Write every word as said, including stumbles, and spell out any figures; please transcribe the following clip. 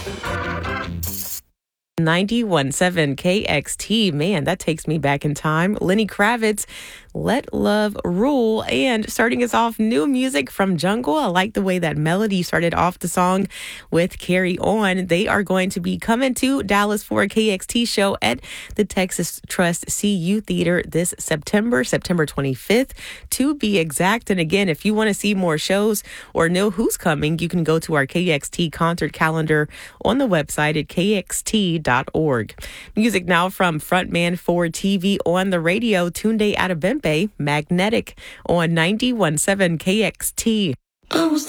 ninety-one point seven K X T. Man, that takes me back in time. Lenny Kravitz, Let Love Rule. And starting us off, new music from Jungle. I like the way that melody started off the song with Carry On. They are going to be coming to Dallas for a K X T show at the Texas Trust C U Theater this September, September twenty-fifth, to be exact. And again, if you want to see more shows or know who's coming, you can go to our K X T concert calendar on the website at K X T dot org. Music now from frontman for T V on the radio, Tunde Adebimpe, Magnetic on ninety-one point seven K X T. I was